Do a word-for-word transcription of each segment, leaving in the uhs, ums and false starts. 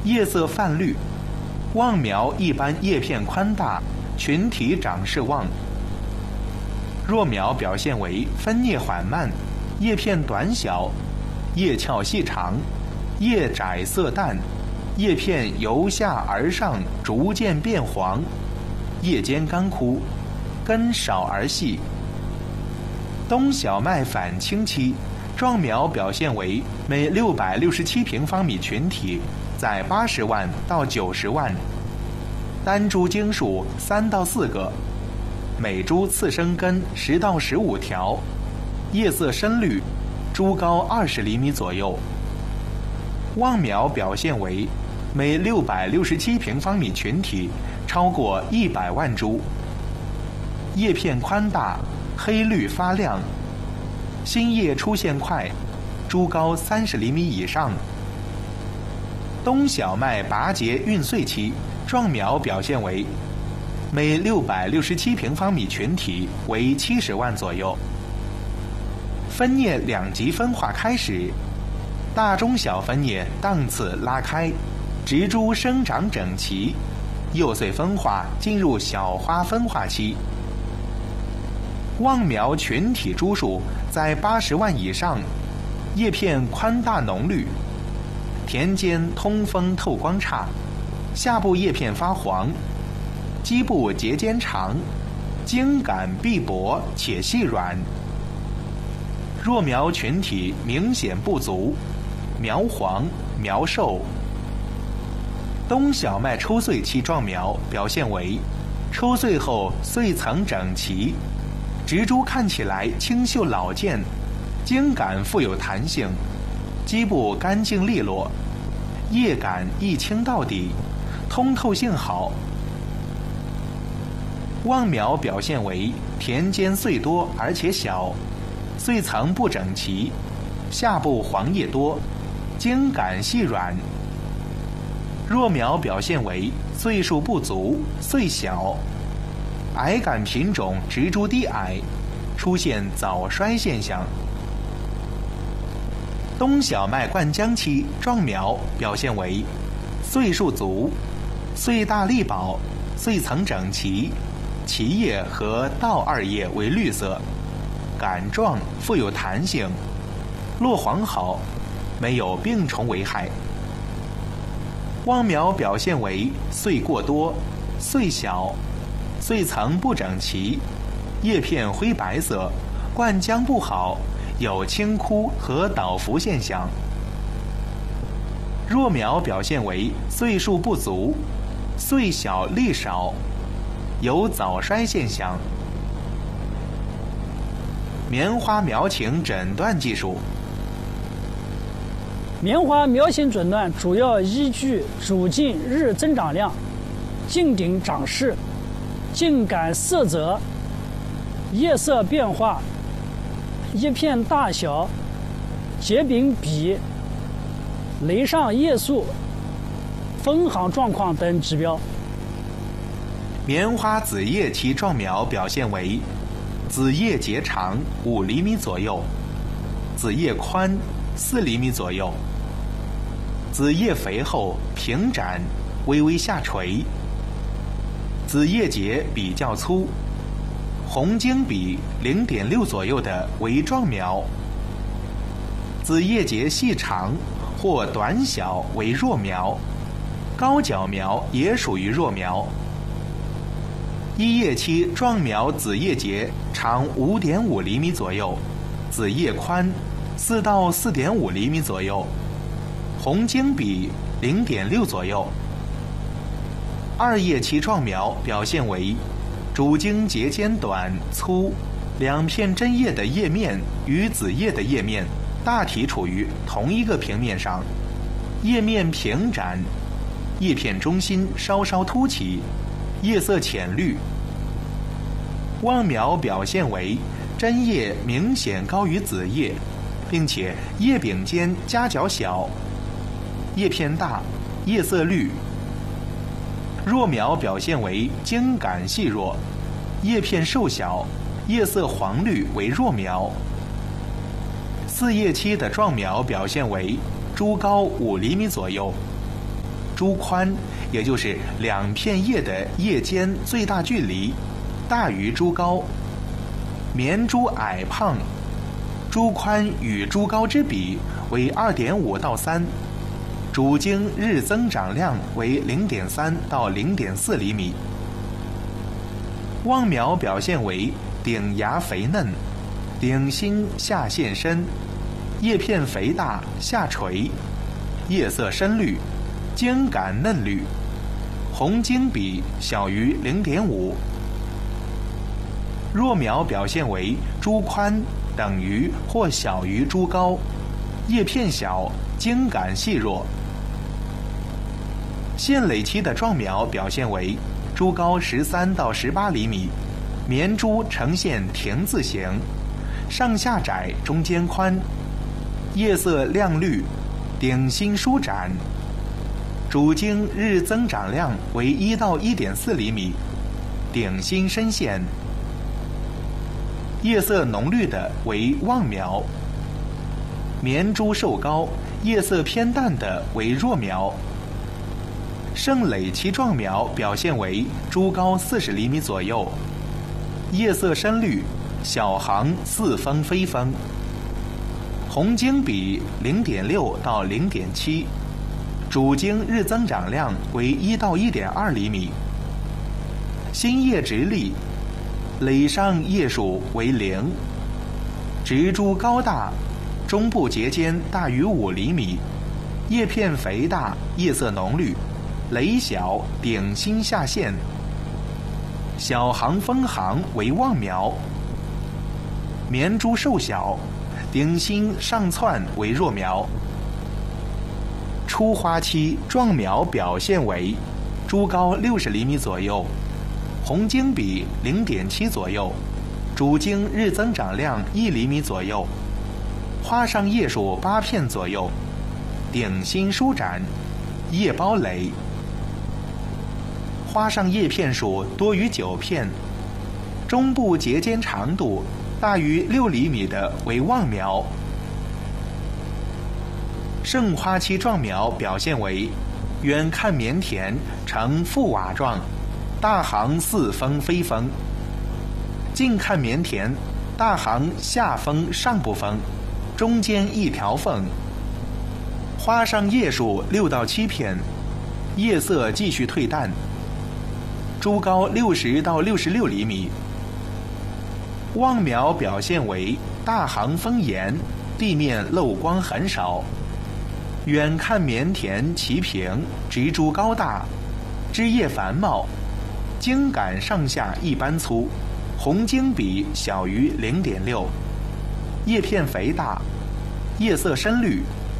叶色泛绿。旺苗一般叶片宽大，群体长势旺。弱苗表现为分叶缓慢，叶片短小，叶鞘细长，叶窄色淡，叶片由下而上逐渐变黄，叶尖干枯，根少而细。冬小麦返青期，壮苗表现为每六百六十七平方米群体在八十万到九十万，单株茎数三到四个，每株次生根十到十五条，叶色深绿，株高二十厘米左右。旺苗表现为每六百六十七平方米群体超过一百万株，叶片宽大，黑绿发亮，新叶出现快，株高三十厘米以上。冬小麦拔节孕穗期，壮苗表现为每六百六十七平方米群体为七十万左右。分叶两级分化开始，大中小分叶档次拉开，植株生长整齐，幼穗分化进入小花分化期。旺苗群体株数在八十万以上，叶片宽大浓绿，田间通风透光差，下部叶片发黄，基部节间长，茎秆碧薄且细软。弱苗群体明显不足，苗黄苗瘦。冬小麦抽穗期壮苗表现为抽穗后穗层整齐，植株看起来清秀老健，茎秆富有弹性，基部干净利落，叶秆一清到底，通透性好。旺苗表现为田间穗多而且小，穗层不整齐，下部黄叶多，茎秆细软。弱苗表现为穗数不足，穗小，矮杆品种植株低矮，出现早衰现象。冬小麦灌浆期壮苗表现为穗数足，穗大力薄，穗层整齐，其叶和稻二叶为绿色，杆状富有弹性，落黄好，没有病虫危害。旺苗表现为穗过多，穗小，穗层不整齐，叶片灰白色，灌浆不好，有青枯和倒伏现象。弱苗表现为穗数不足，穗小粒少，有早衰现象。棉花苗情诊断技术。 棉花苗型诊断主要依据主茎日增长量、茎顶长势、茎秆色泽、叶色变化、叶片大小、结柄比、蕾上叶素、分行状况等指标。 棉花子叶期壮苗表现为子叶节长五厘米左右，子叶宽四厘米左右，子叶肥厚平展，微微下垂，子叶节比较粗，红茎比零点六左右的为壮苗，子叶节细长或短小为弱苗，高角苗也属于弱苗。一叶期壮苗子叶节长五点五厘米左右，子叶宽四到四点五厘米左右，红茎比零点六左右。二叶期壮苗表现为主茎节间短粗，两片针叶的叶面与子叶的叶面大体处于同一个平面上，叶面平展，叶片中心稍稍凸起，叶色浅绿。旺苗表现为针叶明显高于子叶，并且叶柄间夹角小，叶片大，叶色绿。弱苗表现为茎秆细弱，叶片瘦小，叶色黄绿为弱苗。四叶期的壮苗表现为株高五厘米左右， 株宽，也就是两片叶的叶间最大距离大于株高。绵株矮胖，株宽与株高之比为 二点五 到三，主茎日增长量为 零点三 到 零点四 厘米。望苗表现为顶芽肥嫩，顶心下陷深，叶片肥大下垂，叶色深绿，茎秆嫩绿，红茎比小于 零点五。弱苗表现为株宽等于或小于株高，叶片小，茎秆细弱。现蕾期的壮苗表现为株高十三到十八厘米，绵株呈现亭字形，上下窄，中间宽，叶色亮绿，顶心舒展，主茎日增长量为一到一点四厘米，顶心深陷。叶色浓绿的为望苗，绵株瘦高，叶色偏淡的为弱苗。盛蕾期壮苗表现为株高四十厘米左右，叶色深绿，小行似峰非峰，红茎比 零点六 到 零点七，主茎日增长量为一到一点二厘米。新叶直立，蕾上叶数为零，植株高大，中部节间大于五厘米，叶片肥大，叶色浓绿，蕾小，顶心下陷。小行分行为望苗，绵株瘦小，顶心上窜为弱苗。初花期壮苗表现为株高六十厘米左右，红茎比 零点七 左右，主茎日增长量一厘米左右，花上叶数八片左右，顶心舒展，叶包蕾。花上叶片数多于九片，中部节间长度大于六厘米的为望苗。盛花期壮苗表现为远看绵田，呈覆瓦状，大行似峰非峰；近看绵田，大行下峰上不峰，中间一条缝。花上叶数六到七片，叶色继续褪淡。株高六十到六十六厘米。望苗表现为大行丰严，地面漏光很少。远看绵田齐平，植株高大，枝叶繁茂，茎秆上下一般粗，红茎比小于 零点六，叶片肥大，叶色深绿。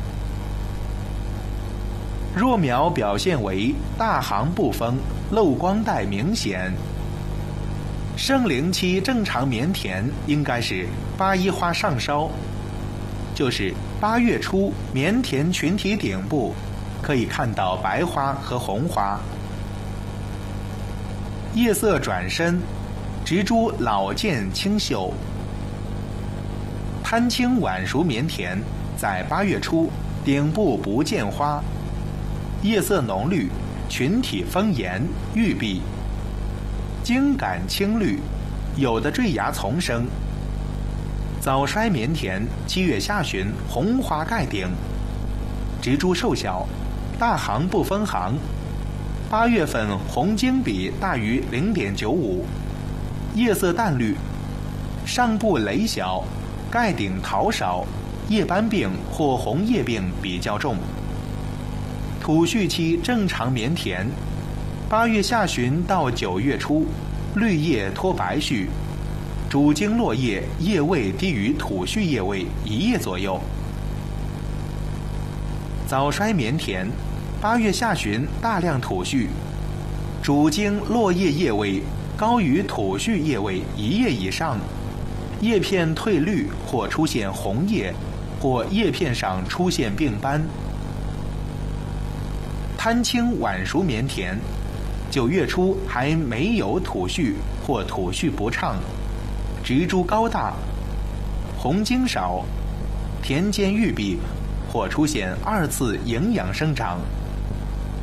弱苗表现为大行不丰，漏光带明显。盛龄期正常绵田应该是八一花上梢，就是八月初绵田群体顶部可以看到白花和红花。叶色转深，植株老健清秀。滩青晚熟绵田在八月初顶部不见花，叶色浓绿，群体丰严，玉碧，茎秆青绿，有的坠芽丛生。早衰绵田七月下旬红花盖顶，植株瘦小，大行不分行。八月份红茎比大于 零点九五，叶色淡绿，上部蕾小，盖顶桃少，叶斑病或红叶病比较重。土序期正常绵田，八月下旬到九月初，绿叶脱白絮，主茎落叶叶位低于土序叶位一叶左右。早衰绵田，八月下旬大量土序，主茎落叶叶位高于土序叶位一叶以上，叶片褪绿或出现红叶，或叶片上出现病斑。滩青晚熟绵田，九月初还没有土序或土序不畅，植株高大，红茎少，田间玉碧或出现二次营养生长。